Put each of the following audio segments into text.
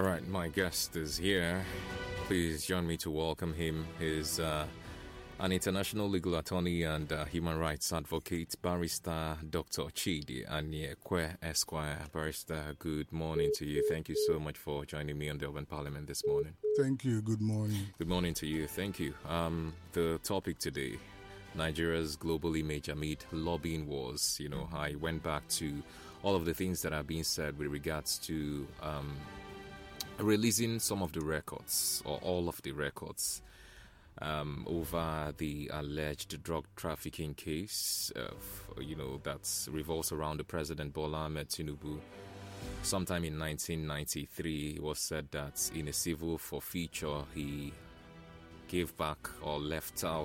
All right, my guest is here. Please join me to welcome him. He's an international legal attorney and human rights advocate, Barrister Dr. Chidi Anyekwe Esquire. Barrister, good morning to you. Thank you so much for joining me on the Urban Parliament this morning. Thank you. Good morning. Good morning to you. Thank you. The topic today, Nigeria's global image amid lobbying wars. You know, I went back to all of the things that are being said with regards to releasing some of the records or all of the records over the alleged drug trafficking case, that revolves around the President Bola Ahmed Tinubu. Sometime in 1993, it was said that in a civil forfeiture, he gave back or left out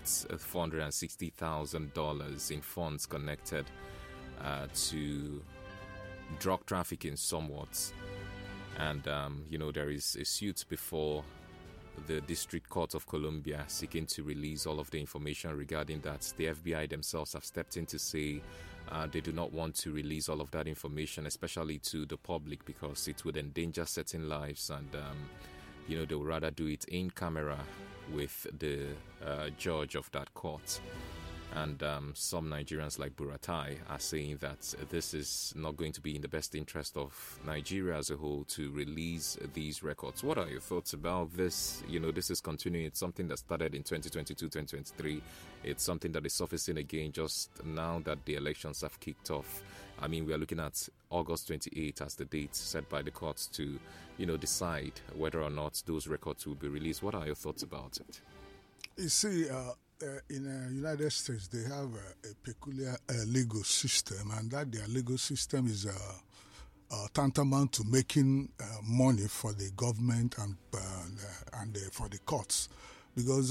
$460,000 in funds connected to drug trafficking somewhat. And, there is a suit before the District Court of Columbia seeking to release all of the information regarding that. The FBI themselves have stepped in to say they do not want to release all of that information, especially to the public, because it would endanger certain lives. And, they would rather do it in camera with the judge of that court. And some Nigerians like Buratai are saying that this is not going to be in the best interest of Nigeria as a whole to release these records. What are your thoughts about this? This is continuing. It's something that started in 2022, 2023. It's something that is surfacing again just now that the elections have kicked off. I mean, we are looking at August 28 as the date set by the courts to, decide whether or not those records will be released. What are your thoughts about it? You see, in the United States, they have a peculiar legal system, and that their legal system is tantamount to making money for the government and for the courts. Because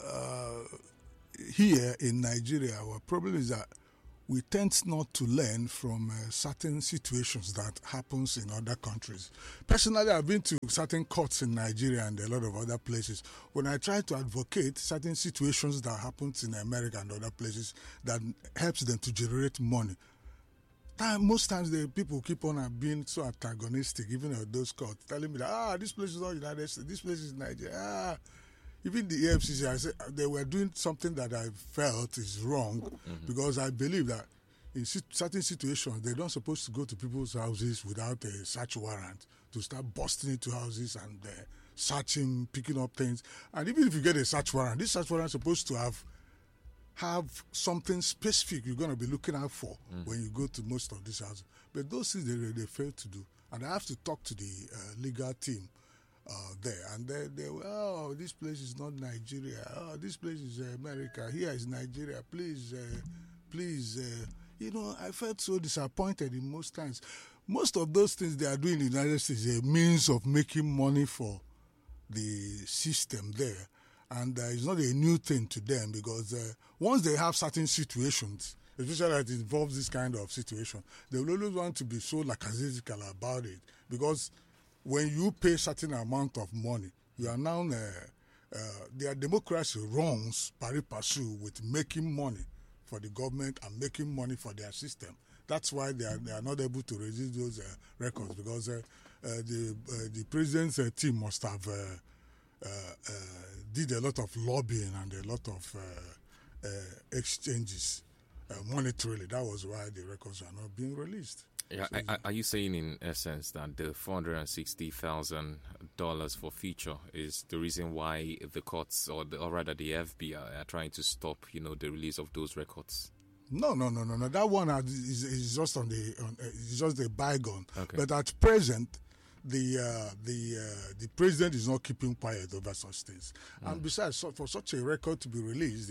here in Nigeria, our problem is that we tend not to learn from certain situations that happens in other countries. Personally, I've been to certain courts in Nigeria and a lot of other places. When I try to advocate certain situations that happens in America and other places that helps them to generate money, most times the people keep on being so antagonistic, even at those courts, telling me that, this place is not United States, this place is Nigeria. Even the EFCC, I said they were doing something that I felt is wrong, because I believe that in certain situations, they're not supposed to go to people's houses without a search warrant to start busting into houses and searching, picking up things. And even if you get a search warrant, this search warrant is supposed to have something specific you're going to be looking out for when you go to most of these houses. But those things they fail to do. And I have to talk to the legal team there, and they were, this place is not Nigeria, this place is America, here is Nigeria, please, I felt so disappointed in most times. Most of those things they are doing in the United States is a means of making money for the system there, and it's not a new thing to them, because once they have certain situations, especially that it involves this kind of situation, they will always want to be so lackadaisical about it, because when you pay certain amount of money, you are now, their democracy runs pari passu with making money for the government and making money for their system. That's why they are not able to resist those records, because the president's team must have did a lot of lobbying and a lot of exchanges monetarily. That was why the records are not being released. Yeah, are you saying in essence that the $460,000 for feature is the reason why the courts, or rather the FBI, are trying to stop, the release of those records? No. That one is just it's just a bygone. Okay. But at present, the president is not keeping quiet over such things. And besides, for such a record to be released,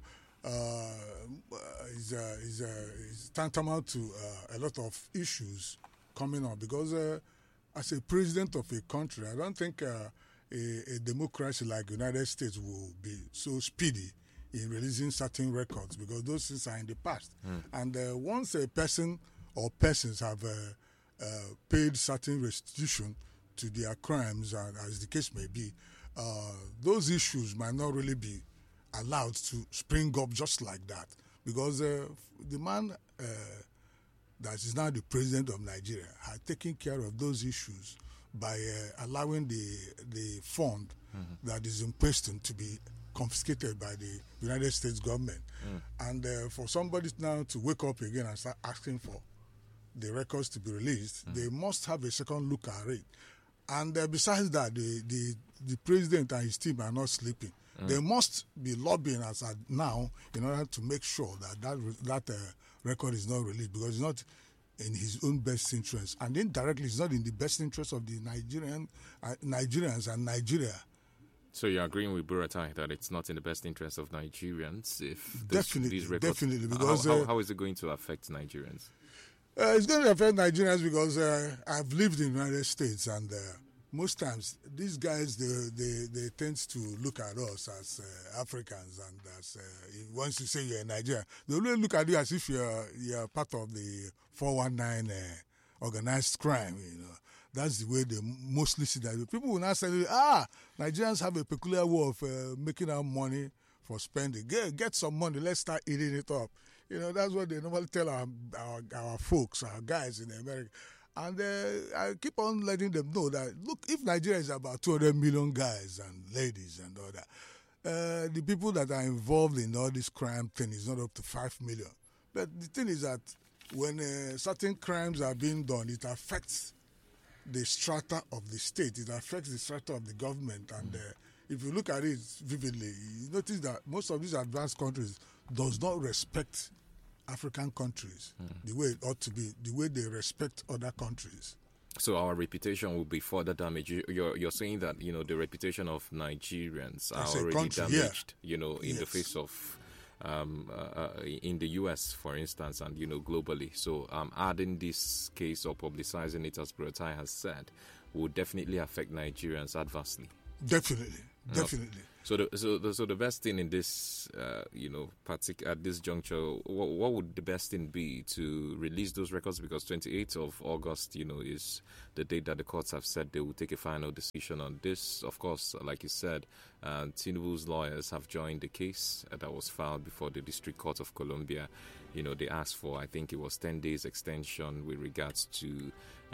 is tantamount to a lot of issues coming up, because as a president of a country, I don't think a democracy like the United States will be so speedy in releasing certain records, because those things are in the past. And once a person or persons have paid certain restitution to their crimes, as the case may be, those issues might not really be allowed to spring up just like that, because the man that is now the president of Nigeria had taken care of those issues by allowing the fund that is in question to be confiscated by the United States government. And for somebody now to wake up again and start asking for the records to be released, they must have a second look at it. And besides that, the president and his team are not sleeping. They must be lobbying as at now in order to make sure that record is not released, because it's not in his own best interest, and indirectly it's not in the best interest of the Nigerians and Nigeria. So you're agreeing with Buratai that it's not in the best interest of Nigerians if these records... Definitely, because... How is it going to affect Nigerians? It's going to affect Nigerians because I've lived in the United States, and most times these guys, they tend to look at us as Africans, and as once you say you're in Nigeria, they only look at you as if you're part of the 419 organized crime, you know. That's the way they mostly see that. People will not say, Nigerians have a peculiar way of making out money for spending. Get some money, let's start eating it up. You know, that's what they normally tell our folks, our guys in America. And I keep on letting them know that, look, if Nigeria is about 200 million guys and ladies and all that, the people that are involved in all this crime thing is not up to 5 million. But the thing is that when certain crimes are being done, it affects the strata of the state, it affects the strata of the government. And if you look at it vividly, you notice that most of these advanced countries does not respect African countries the way it ought to be, the way they respect other countries. So our reputation will be further damaged. You're saying that, you know, the reputation of Nigerians are already damaged, you know, in the face of in the US, for instance, and, you know, globally. So adding this case or publicizing it, as Buratai has said, will definitely affect Nigerians adversely. Definitely. So the best thing in this, you know, at this juncture, what would the best thing be to release those records? Because 28th of August, you know, is the date that the courts have said they will take a final decision on this. Of course, like you said, Tinubu's lawyers have joined the case that was filed before the District Court of Columbia. You know, they asked for, I think it was 10 days extension with regards to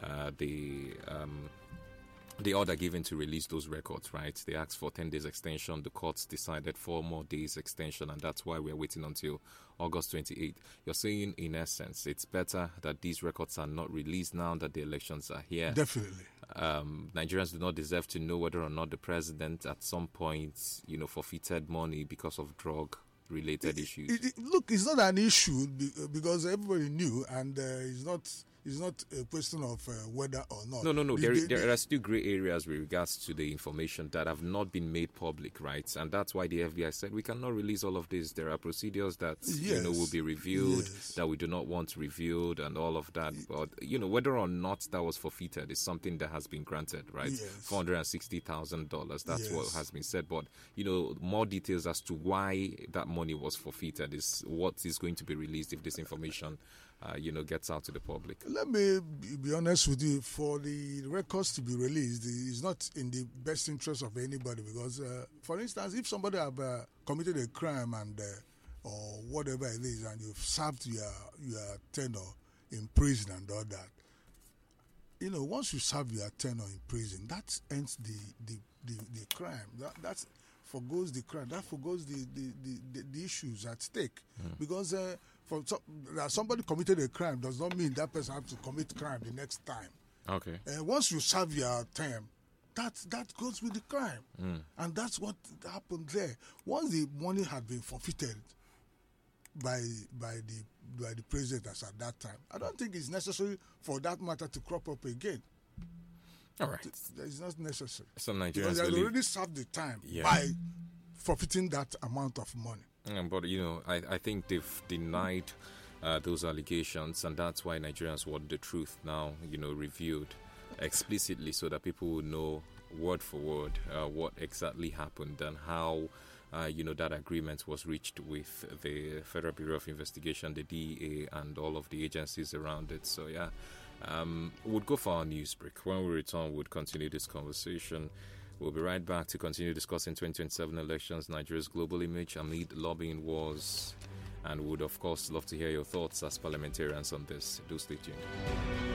the order given to release those records, right? They asked for 10 days extension. The courts decided 4 more days extension, and that's why we're waiting until August 28th. You're saying, in essence, it's better that these records are not released now that the elections are here. Definitely. Nigerians do not deserve to know whether or not the president at some point, you know, forfeited money because of drug-related issues. Look, it's not an issue because everybody knew, and it's not a question of whether or not. No. There are still gray areas with regards to the information that have not been made public, right? And that's why the FBI said we cannot release all of this. There are procedures that you know will be revealed that we do not want revealed, and all of that. But you know, whether or not that was forfeited is something that has been granted, right? $460,000. That's what has been said. But you know, more details as to why that money was forfeited is what is going to be released if this information you know, gets out to the public. Let me be honest with you. For the records to be released, it's not in the best interest of anybody because, for instance, if somebody have committed a crime and or whatever it is, and you've served your tenure in prison and all that, you know, once you serve your tenure in prison, that ends the crime. That forgoes the crime. That forgoes the issues at stake because. That somebody committed a crime does not mean that person has to commit crime the next time. Okay. Once you serve your term, that goes with the crime, and that's what happened there. Once the money had been forfeited by the president as at that time, I don't think it's necessary for that matter to crop up again. All right. It's not necessary. Some Nigerians because they already served the time by forfeiting that amount of money. But, you know, I think they've denied those allegations, and that's why Nigerians want the truth now, you know, revealed explicitly so that people will know word for word what exactly happened and how, you know, that agreement was reached with the Federal Bureau of Investigation, the DEA, and all of the agencies around it. So, we'll go for our news break. When we return, we'll continue this conversation. We'll be right back to continue discussing 2027 elections, Nigeria's global image amid lobbying wars, and would, of course, love to hear your thoughts as parliamentarians on this. Do stay tuned.